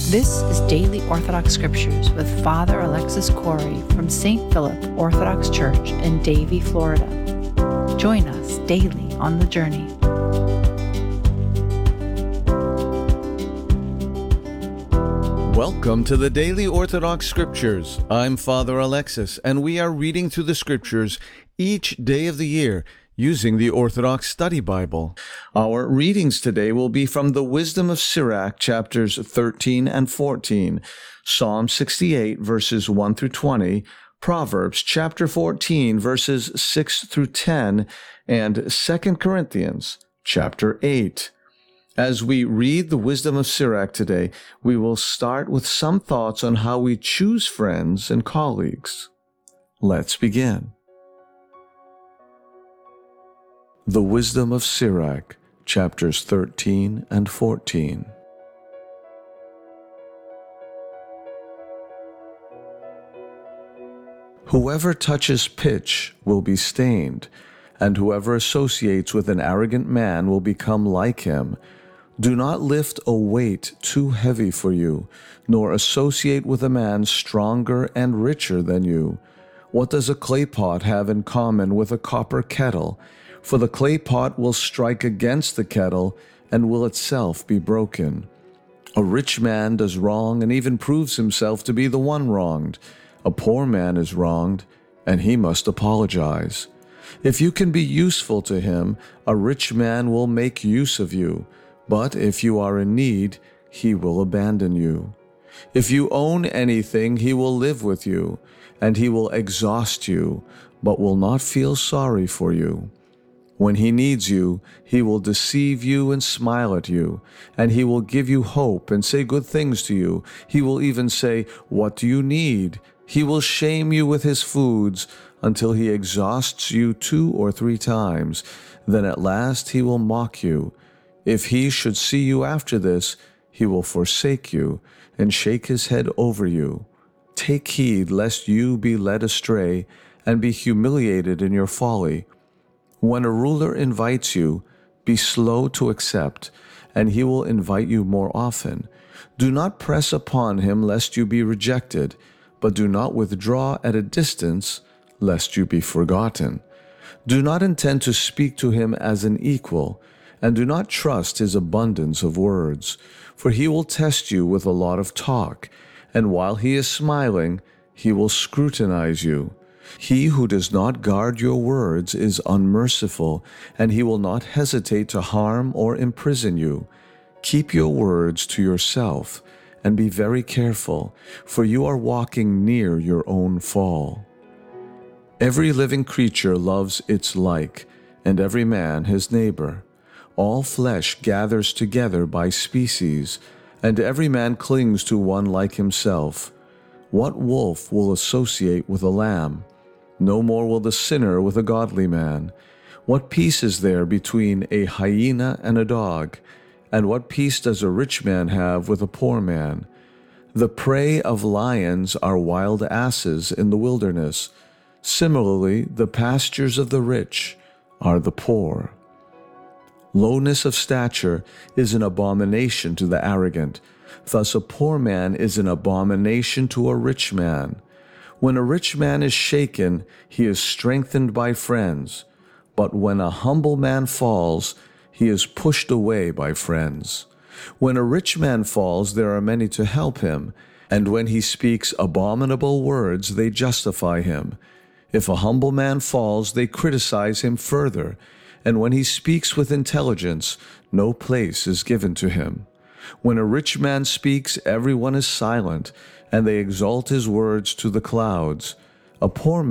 This is Daily Orthodox Scriptures with Father Alexis Corey from St. Philip Orthodox Church in Davie, Florida. Join us daily on the journey. Welcome to the Daily Orthodox Scriptures. I'm Father Alexis, and we are reading through the Scriptures each day of the year using the Orthodox Study Bible. Our readings today will be from the Wisdom of Sirach, chapters 13 and 14, Psalm 68, verses 1 through 20, Proverbs chapter 14, verses 6 through 10, and 2 Corinthians chapter 8. As we read the Wisdom of Sirach today, we will start with some thoughts on how we choose friends and colleagues. Let's begin. The Wisdom of Sirach, chapters 13 and 14. Whoever touches pitch will be stained, and whoever associates with an arrogant man will become like him. Do not lift a weight too heavy for you, nor associate with a man stronger and richer than you. What does a clay pot have in common with a copper kettle? For the clay pot will strike against the kettle and will itself be broken. A rich man does wrong and even proves himself to be the one wronged. A poor man is wronged, and he must apologize. If you can be useful to him, a rich man will make use of you. But if you are in need, he will abandon you. If you own anything, he will live with you, and he will exhaust you, but will not feel sorry for you. When he needs you, he will deceive you and smile at you, and he will give you hope and say good things to you. He will even say, "What do you need?" He will shame you with his foods until he exhausts you 2 or 3 times. Then at last he will mock you. If he should see you after this, he will forsake you and shake his head over you. Take heed lest you be led astray and be humiliated in your folly. When a ruler invites you, be slow to accept, and he will invite you more often. Do not press upon him lest you be rejected, but do not withdraw at a distance lest you be forgotten. Do not intend to speak to him as an equal, and do not trust his abundance of words, for he will test you with a lot of talk, and while he is smiling, he will scrutinize you. He who does not guard your words is unmerciful, and he will not hesitate to harm or imprison you. Keep your words to yourself, and be very careful, for you are walking near your own fall. Every living creature loves its like, and every man his neighbor. All flesh gathers together by species, and every man clings to one like himself. What wolf will associate with a lamb? No more will the sinner with a godly man. What peace is there between a hyena and a dog? And what peace does a rich man have with a poor man? The prey of lions are wild asses in the wilderness. Similarly, the pastures of the rich are the poor. Lowness of stature is an abomination to the arrogant. Thus a poor man is an abomination to a rich man. When a rich man is shaken, he is strengthened by friends. But when a humble man falls, he is pushed away by friends. When a rich man falls, there are many to help him, and when he speaks abominable words, they justify him. If a humble man falls, they criticize him further, and when he speaks with intelligence, no place is given to him. When a rich man speaks, everyone is silent, and they exalt his words to the clouds. A poor